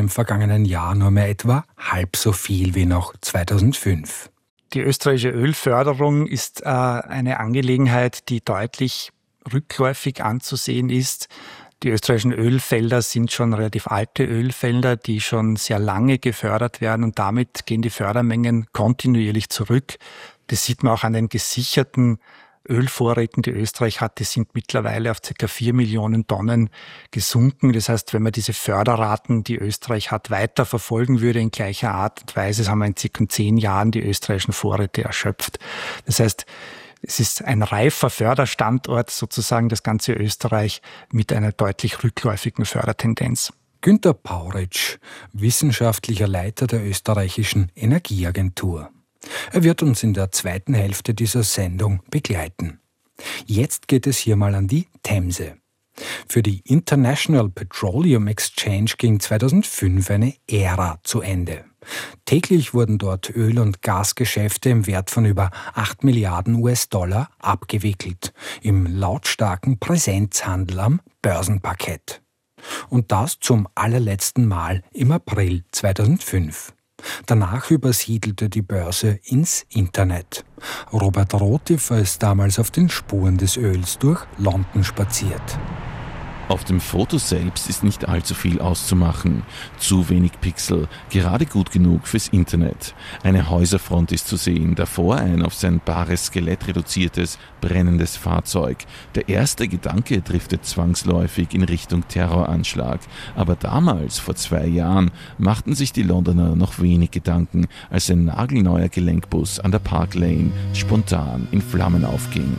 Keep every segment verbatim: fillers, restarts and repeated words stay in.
im vergangenen Jahr nur mehr etwa halb so viel wie noch zweitausendfünf. Die österreichische Ölförderung ist äh, eine Angelegenheit, die deutlich rückläufig anzusehen ist. Die österreichischen Ölfelder sind schon relativ alte Ölfelder, die schon sehr lange gefördert werden und damit gehen die Fördermengen kontinuierlich zurück. Das sieht man auch an den gesicherten Ölvorräten, die Österreich hat. Die sind mittlerweile auf ca. vier Millionen Tonnen gesunken. Das heißt, wenn man diese Förderraten, die Österreich hat, weiter verfolgen würde in gleicher Art und Weise, haben wir in ca. zehn Jahren die österreichischen Vorräte erschöpft. Das heißt, es ist ein reifer Förderstandort, sozusagen das ganze Österreich, mit einer deutlich rückläufigen Fördertendenz. Günter Pauritsch, wissenschaftlicher Leiter der österreichischen Energieagentur. Er wird uns in der zweiten Hälfte dieser Sendung begleiten. Jetzt geht es hier mal an die Themse. Für die International Petroleum Exchange ging zweitausendfünf eine Ära zu Ende. Täglich wurden dort Öl- und Gasgeschäfte im Wert von über acht Milliarden U S-Dollar abgewickelt, im lautstarken Präsenzhandel am Börsenparkett. Und das zum allerletzten Mal im April zweitausendfünf. Danach übersiedelte die Börse ins Internet. Robert Rothiffer ist damals auf den Spuren des Öls durch London spaziert. Auf dem Foto selbst ist nicht allzu viel auszumachen. Zu wenig Pixel, gerade gut genug fürs Internet. Eine Häuserfront ist zu sehen, davor ein auf sein bares Skelett reduziertes, brennendes Fahrzeug. Der erste Gedanke driftet zwangsläufig in Richtung Terroranschlag. Aber damals, vor zwei Jahren, machten sich die Londoner noch wenig Gedanken, als ein nagelneuer Gelenkbus an der Park Lane spontan in Flammen aufging.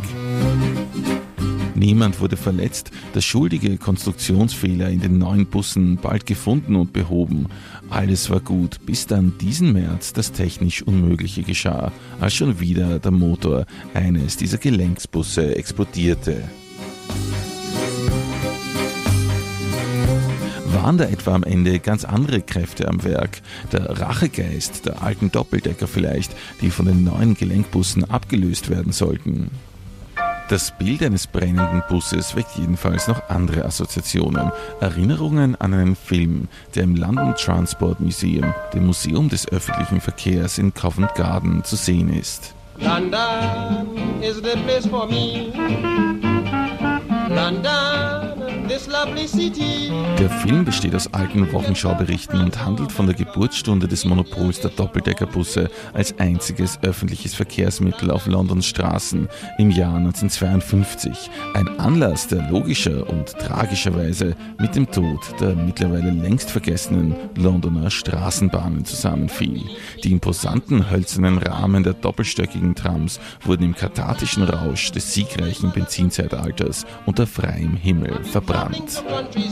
Niemand wurde verletzt, der schuldige Konstruktionsfehler in den neuen Bussen bald gefunden und behoben. Alles war gut, bis dann diesen März das technisch Unmögliche geschah, als schon wieder der Motor eines dieser Gelenksbusse explodierte. Waren da etwa am Ende ganz andere Kräfte am Werk? Der Rachegeist der alten Doppeldecker vielleicht, die von den neuen Gelenkbussen abgelöst werden sollten? Das Bild eines brennenden Busses weckt jedenfalls noch andere Assoziationen. Erinnerungen an einen Film, der im London Transport Museum, dem Museum des öffentlichen Verkehrs in Covent Garden, zu sehen ist. London is the place for me. London, this lovely city. Der Film besteht aus alten Wochenschauberichten und handelt von der Geburtsstunde des Monopols der Doppeldeckerbusse als einziges öffentliches Verkehrsmittel auf Londons Straßen im Jahr neunzehnhundertzweiundfünfzig. Ein Anlass, der logischer und tragischerweise mit dem Tod der mittlerweile längst vergessenen Londoner Straßenbahnen zusammenfiel. Die imposanten hölzernen Rahmen der doppelstöckigen Trams wurden im kathartischen Rausch des siegreichen Benzinzeitalters unter freiem Himmel verbrannt.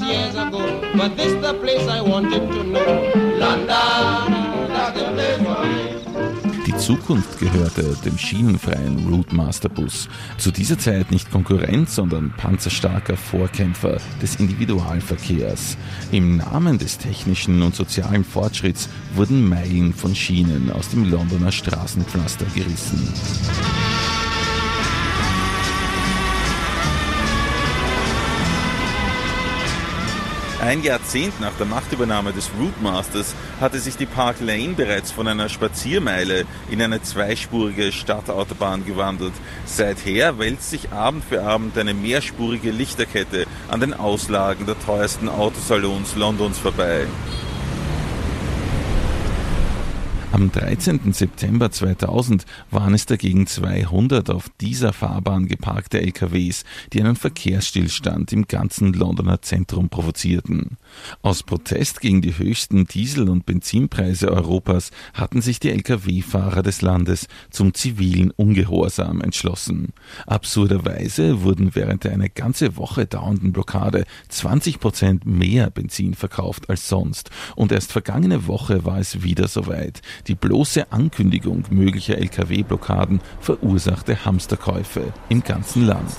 Die Zukunft gehörte dem schienenfreien Routemaster-Bus. Zu dieser Zeit nicht Konkurrent, sondern panzerstarker Vorkämpfer des Individualverkehrs. Im Namen des technischen und sozialen Fortschritts wurden Meilen von Schienen aus dem Londoner Straßenpflaster gerissen. Ein Jahrzehnt nach der Machtübernahme des Routemasters hatte sich die Park Lane bereits von einer Spaziermeile in eine zweispurige Stadtautobahn gewandelt. Seither wälzt sich Abend für Abend eine mehrspurige Lichterkette an den Auslagen der teuersten Autosalons Londons vorbei. Am dreizehnten September zweitausend waren es dagegen zweihundert auf dieser Fahrbahn geparkte L K Ws, die einen Verkehrsstillstand im ganzen Londoner Zentrum provozierten. Aus Protest gegen die höchsten Diesel- und Benzinpreise Europas hatten sich die L K W-Fahrer des Landes zum zivilen Ungehorsam entschlossen. Absurderweise wurden während der eine ganze Woche dauernden Blockade zwanzig Prozent mehr Benzin verkauft als sonst. Und erst vergangene Woche war es wieder soweit. Die bloße Ankündigung möglicher L K W-Blockaden verursachte Hamsterkäufe im ganzen Land.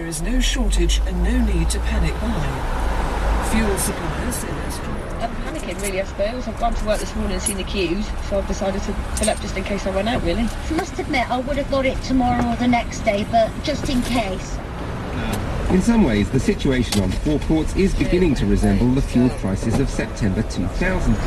I'm panicking really, I suppose. I've gone to work this morning and seen the queues, so I've decided to fill up just in case I run out, really. I must admit, I would have got it tomorrow or the next day, but just in case. In some ways, the situation on forecourts is beginning to resemble the fuel crisis of September two thousand.